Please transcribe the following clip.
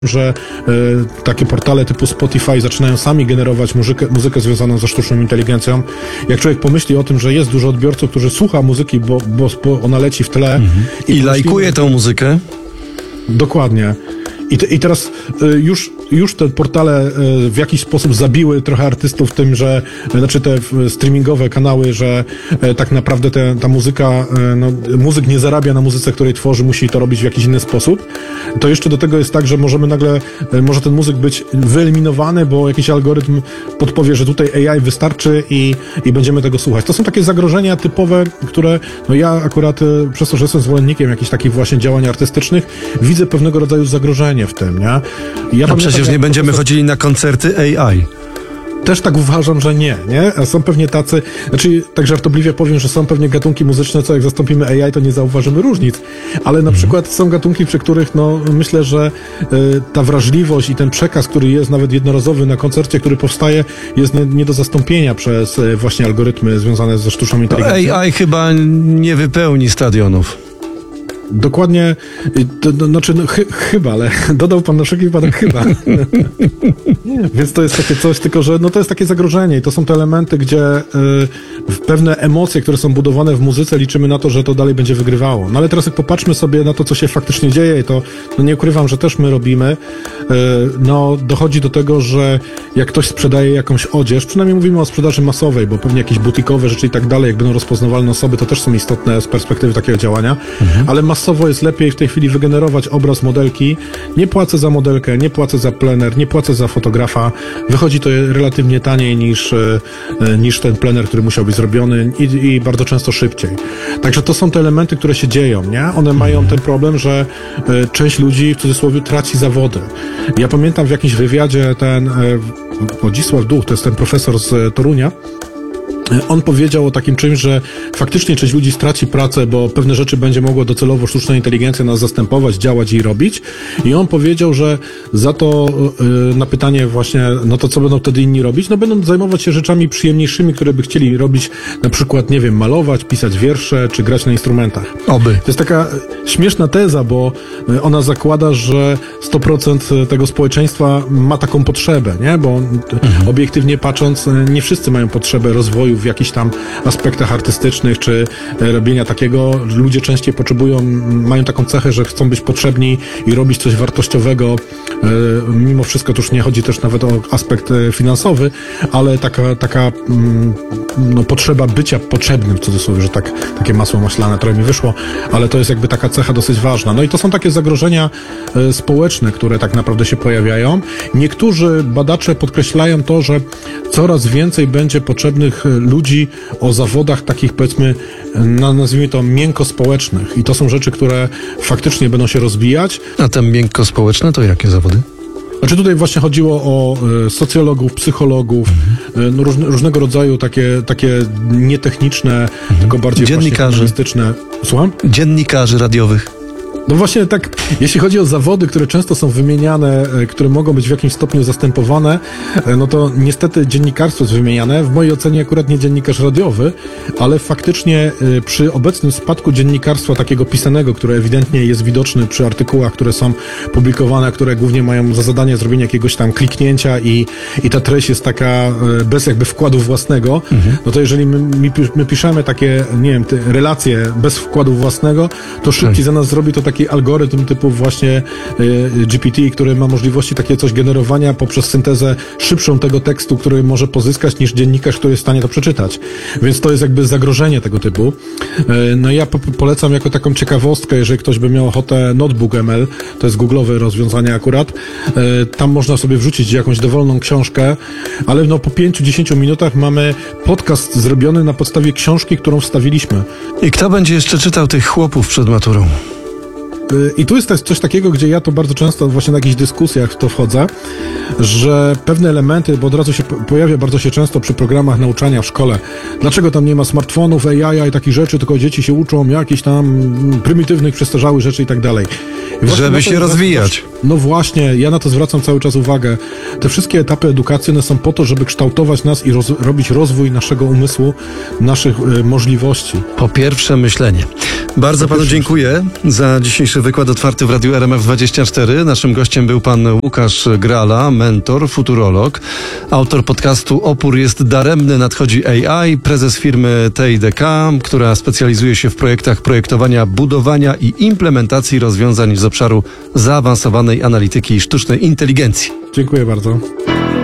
że takie portale typu Spotify zaczynają sami generować muzykę związaną ze sztuczną inteligencją. Jak człowiek pomyśli o tym, że jest dużo odbiorców, którzy słucha muzyki, bo ona leci w tle. I lajkuje tą muzykę. Dokładnie. I teraz już te portale w jakiś sposób zabiły trochę artystów tym, że, znaczy te streamingowe kanały, że tak naprawdę ta muzyka, muzyk nie zarabia na muzyce, której tworzy, musi to robić w jakiś inny sposób. To jeszcze do tego jest tak, że może ten muzyk być wyeliminowany, bo jakiś algorytm podpowie, że tutaj AI wystarczy i będziemy tego słuchać. To są takie zagrożenia typowe, które ja akurat przez to, że jestem zwolennikiem jakichś takich właśnie działań artystycznych, widzę pewnego rodzaju zagrożenie w tym, nie? A przecież nie będziemy chodzili na koncerty AI. Też tak uważam, że nie? A są pewnie tacy, tak żartobliwie powiem, że są pewnie gatunki muzyczne, co jak zastąpimy AI, to nie zauważymy różnic. Ale na przykład są gatunki, przy których myślę, że ta wrażliwość i ten przekaz, który jest nawet jednorazowy na koncercie, który powstaje, jest nie do zastąpienia przez właśnie algorytmy związane ze sztuczną inteligencją. AI chyba nie wypełni stadionów. Dokładnie, chyba, ale dodał pan na wszelki wypadek chyba. Więc to jest takie coś, tylko że to jest takie zagrożenie i to są te elementy, gdzie pewne emocje, które są budowane w muzyce, liczymy na to, że to dalej będzie wygrywało. No ale teraz jak popatrzmy sobie na to, co się faktycznie dzieje i to nie ukrywam, że też my robimy, dochodzi do tego, że jak ktoś sprzedaje jakąś odzież, przynajmniej mówimy o sprzedaży masowej, bo pewnie jakieś butikowe rzeczy i tak dalej, jak będą rozpoznawalne osoby, to też są istotne z perspektywy takiego działania, ale masowo jest lepiej w tej chwili wygenerować obraz modelki. Nie płacę za modelkę, nie płacę za plener, nie płacę za fotografa. Wychodzi to relatywnie taniej niż ten plener, który musiał być zrobiony i bardzo często szybciej. Także to są te elementy, które się dzieją, nie? One mają ten problem, że część ludzi w cudzysłowie traci zawody. Ja pamiętam w jakimś wywiadzie Wodzisław Duch, to jest ten profesor z Torunia, on powiedział o takim czymś, że faktycznie część ludzi straci pracę, bo pewne rzeczy będzie mogło docelowo sztuczna inteligencja nas zastępować, działać i robić. I on powiedział, że za to na pytanie właśnie, to co będą wtedy inni robić? Będą zajmować się rzeczami przyjemniejszymi, które by chcieli robić, na przykład, nie wiem, malować, pisać wiersze, czy grać na instrumentach. Oby. To jest taka śmieszna teza, bo ona zakłada, że 100% tego społeczeństwa ma taką potrzebę, nie? Bo obiektywnie patrząc, nie wszyscy mają potrzebę rozwoju w jakichś tam aspektach artystycznych, czy robienia takiego. Ludzie częściej mają taką cechę, że chcą być potrzebni i robić coś wartościowego. Mimo wszystko to już nie chodzi też nawet o aspekt finansowy, ale taka potrzeba bycia potrzebnym, w cudzysłowie, że takie masło maślane trochę mi wyszło, ale to jest jakby taka cecha dosyć ważna. I to są takie zagrożenia społeczne, które tak naprawdę się pojawiają. Niektórzy badacze podkreślają to, że coraz więcej będzie potrzebnych ludzi o zawodach takich, powiedzmy, nazwijmy to miękko-społecznych. I to są rzeczy, które faktycznie będą się rozwijać. A te miękko-społeczne to jakie zawody? Znaczy tutaj właśnie chodziło o socjologów, psychologów, różnego rodzaju takie nietechniczne, tylko bardziej humanistyczne. Słucham? Dziennikarzy radiowych. No właśnie tak, jeśli chodzi o zawody, które często są wymieniane, które mogą być w jakimś stopniu zastępowane, to niestety dziennikarstwo jest wymieniane. W mojej ocenie akurat nie dziennikarz radiowy, ale faktycznie przy obecnym spadku dziennikarstwa takiego pisanego, które ewidentnie jest widoczny przy artykułach, które są publikowane, które głównie mają za zadanie zrobienie jakiegoś tam kliknięcia i ta treść jest taka bez jakby wkładu własnego, to jeżeli my piszemy takie, nie wiem, relacje bez wkładu własnego, to szybciej za nas zrobi to taki algorytm typu właśnie GPT, który ma możliwości takie coś generowania poprzez syntezę szybszą tego tekstu, który może pozyskać niż dziennikarz, który jest w stanie to przeczytać. Więc to jest jakby zagrożenie tego typu. Ja polecam jako taką ciekawostkę, jeżeli ktoś by miał ochotę, Notebook ML, to jest googlowe rozwiązanie akurat, tam można sobie wrzucić jakąś dowolną książkę, ale po 5-10 minutach mamy podcast zrobiony na podstawie książki, którą wstawiliśmy. I kto będzie jeszcze czytał tych chłopów przed maturą? I tu jest coś takiego, gdzie ja to bardzo często właśnie na jakichś dyskusjach w to wchodzę, że pewne elementy, bo od razu się pojawia bardzo się często przy programach nauczania w szkole. Dlaczego tam nie ma smartfonów, AI i takich rzeczy, tylko dzieci się uczą jakichś tam prymitywnych, przestarzałych rzeczy i tak dalej. Żeby się rozwijać. No właśnie, ja na to zwracam cały czas uwagę. Te wszystkie etapy edukacji, one są po to, żeby kształtować nas i robić rozwój naszego umysłu, naszych możliwości. Po pierwsze myślenie. Bardzo panu dziękuję za dzisiejszy Wykład Otwarty w Radiu RMF24. Naszym gościem był pan Łukasz Grala, mentor, futurolog, autor podcastu Opór jest daremny, nadchodzi AI, prezes firmy TIDK, która specjalizuje się w projektach projektowania, budowania i implementacji rozwiązań z obszaru zaawansowanej analityki i sztucznej inteligencji. Dziękuję bardzo.